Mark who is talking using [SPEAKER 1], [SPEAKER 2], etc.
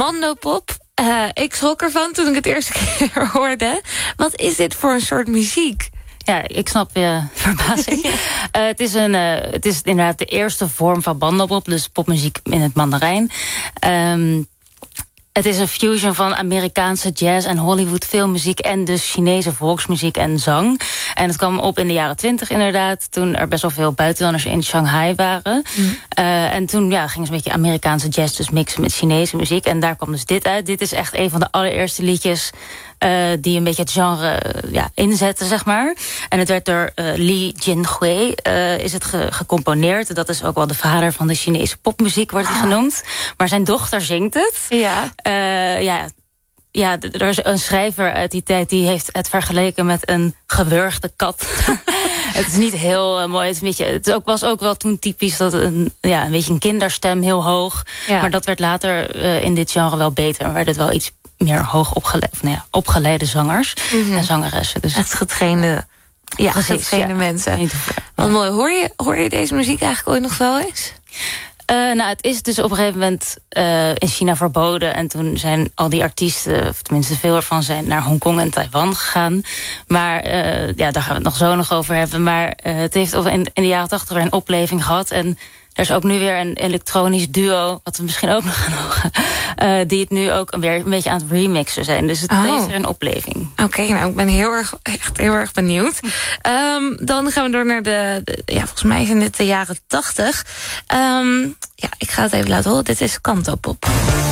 [SPEAKER 1] mandopop. Ik schrok ervan toen ik het eerste keer hoorde. Wat is dit voor een soort muziek?
[SPEAKER 2] Ja, ik snap je verbazing. Het is inderdaad de eerste vorm van mandopop, dus popmuziek in het Mandarijn. Het is een fusion van Amerikaanse jazz en Hollywood filmmuziek en dus Chinese volksmuziek en zang. En het kwam op in de jaren 20 inderdaad, toen er best wel veel buitenlanders in Shanghai waren. En toen gingen ze een beetje Amerikaanse jazz dus mixen met Chinese muziek. En daar kwam dus dit uit. Dit is echt een van de allereerste liedjes die een beetje het genre inzetten, zeg maar. En het werd door Li Jinhui is het gecomponeerd. Dat is ook wel de vader van de Chinese popmuziek, wordt hij genoemd. Maar zijn dochter zingt het. Ja, er is een schrijver uit die tijd die heeft het vergeleken met een gewurgde kat. Het is niet heel mooi. Het was ook wel toen typisch dat een beetje een kinderstem heel hoog. Ja. Maar dat werd later in dit genre wel beter. En werd het wel iets meer hoog opgeleide zangers en zangeressen. Dus
[SPEAKER 1] het getrainde, getrainde mensen. Wat mooi. Hoor je deze muziek eigenlijk ooit nog wel eens?
[SPEAKER 2] Het is dus op een gegeven moment in China verboden. En toen zijn al die artiesten, of tenminste veel ervan, zijn naar Hongkong en Taiwan gegaan. Maar daar gaan we het nog zo nog over hebben. Maar het heeft in de jaren 80 weer een opleving gehad. En er is ook nu weer een elektronisch duo, wat we misschien ook nog gaan horen, die het nu ook weer een beetje aan het remixen zijn. Dus het heeft weer een opleving.
[SPEAKER 1] Oké, ik ben echt heel erg benieuwd. Dan gaan we door naar volgens mij zijn dit de jaren 80. Ik ga het even laten horen. Dit is Cantopop.